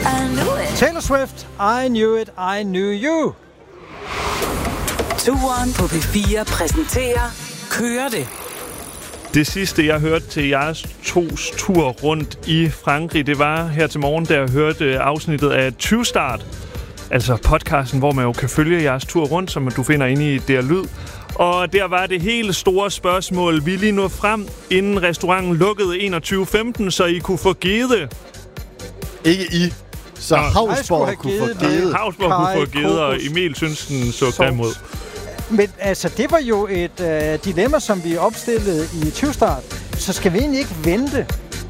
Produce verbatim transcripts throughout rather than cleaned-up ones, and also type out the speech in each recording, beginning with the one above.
I knew it. Taylor Swift, I knew it, I knew you. Touren på P fire præsenterer Kører det. Det sidste, jeg hørte til jeres tos tur rundt i Frankrig, det var her til morgen, da jeg hørte afsnittet af tyve start. Altså podcasten, hvor man jo kan følge jeres tur rundt, som du finder inde i D R Lyd. Og der var det helt store spørgsmål. Vi lige nå frem, inden restauranten lukkede enogtyve femten, så I kunne få gede. Ikke I. Så Hausborg kunne få gede. Hausborg kunne få gede, og Emil synes, den så grim ud. Men altså, det var jo et øh, dilemma, som vi opstillede i tyve start. Så skal vi egentlig ikke vente,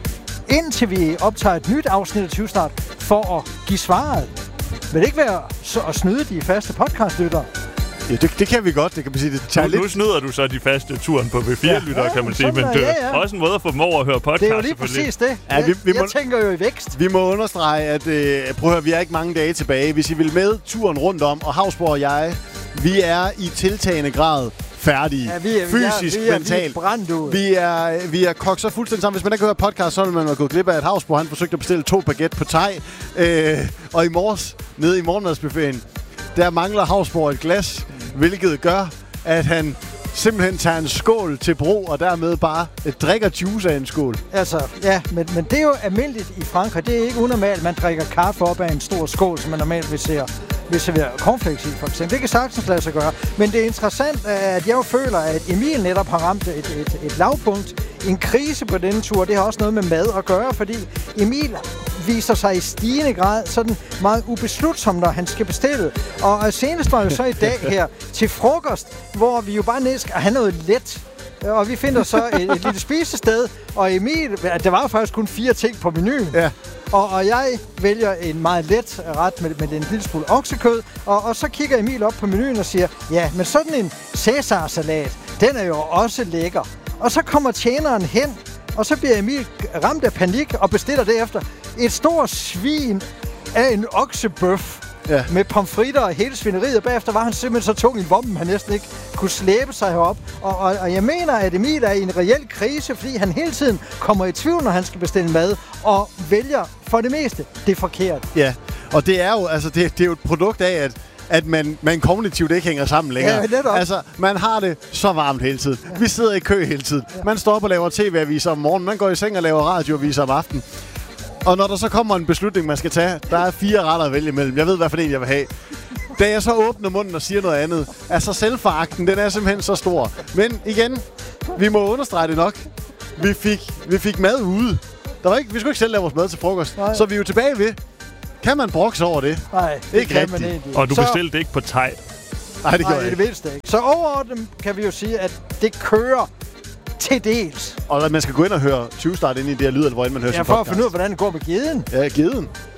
indtil vi optager et nyt afsnit af tyve start, for at give svaret. Vil det ikke være så at snyde de faste podcastlyttere? Ja, det, det kan vi godt. Det kan man sige. Det tager nu, lidt... nu snyder du så de faste turen på P fire-lyttere, ja, kan man sige. Men det er ja, ja. også en måde at få dem over at høre podcast. Det er jo lige præcis det. Ja, vi, vi jeg må, tænker jo i vækst. Vi må understrege, at øh, prøv at høre, vi er ikke mange dage tilbage. Hvis I vil med turen rundt om, og Hausborg og jeg, vi er i tiltagende grad færdige. Ja, vi er, fysisk, vi er, mentalt. Vi er brændt ud. Vi er, vi er kogt så fuldstændig sammen. Hvis man ikke hører podcast, så vil man have gået glip af, at Hausborg han forsøgte at bestille to baguette på thai. Øh, og i morges, nede i morgenmadsbuffeten, der mangler Hausborg et glas, hvilket gør, at han simpelthen tager en skål til brug, og dermed bare drikker juice af en skål. Altså, ja, men, men det er jo almindeligt i Frankrig. Det er ikke unormalt, man drikker kaffe op af en stor skål, som man normalt vil se. Vi serverer cornflakes i, for eksempel. Det kan sagtens lade sig gøre. Men det er interessant, at jeg jo føler, at Emil netop har ramt et, et, et lavpunkt. En krise på denne tur. Det har også noget med mad at gøre, fordi Emil viser sig i stigende grad sådan meget ubeslutsom, når han skal bestille. Og senest var jo så i dag her til frokost, hvor vi jo bare ned skal have noget let. Og vi finder så et, et lille spisested, og Emil, der var jo faktisk kun fire ting på menuen. Ja. Og, og jeg vælger en meget let ret med, med en lille smule oksekød, og, og så kigger Emil op på menuen og siger, ja, men sådan en Cæsar-salat, den er jo også lækker. Og så kommer tjeneren hen, og så bliver Emil ramt af panik og bestiller derefter et stort svin af en oksebøf. Ja. Med pomfritter og hele svineriet, og bagefter var han simpelthen så tung i vommen, han næsten ikke kunne slæbe sig herop. Og, og, og jeg mener, at Emil er i en reel krise, fordi han hele tiden kommer i tvivl, når han skal bestille mad, og vælger for det meste det forkert. Ja, og det er jo, altså, det, det er jo et produkt af, at at man, man kognitivt ikke hænger sammen længere. Ja, netop. Altså, man har det så varmt hele tiden. Vi sidder i kø hele tiden. Man står op og laver tv-aviser om morgenen, man går i seng og laver radioaviser om aftenen. Og når der så kommer en beslutning, man skal tage, der er fire retter at vælge imellem. Jeg ved, hvad for en jeg vil have. Da jeg så åbner munden og siger noget andet, altså selvforagten, den er simpelthen så stor. Men igen, vi må understrege det nok. Vi fik, vi fik mad ude. Der var ikke, vi skulle ikke selv lave vores mad til frokost. Nej. Så vi er jo tilbage ved. Kan man brokse over det? Nej, det ikke kan rigtigt. man ikke. Og du så... bestilte ikke på thai? Nej, det gjorde Nej, jeg det ikke. ikke. Så overordnet kan vi jo sige, at det kører til dels. Og man skal gå ind og høre tyve start ind i det her lyd, eller hvor man hører ja, sin for podcast. at finde ud af, hvordan det går med geden. Ja, geden.